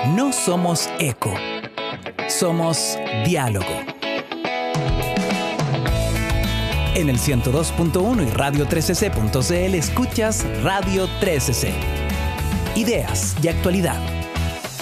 No somos eco, somos diálogo. En el 102.1 y radio3cc.cl escuchas Radio 3cc. Ideas y actualidad.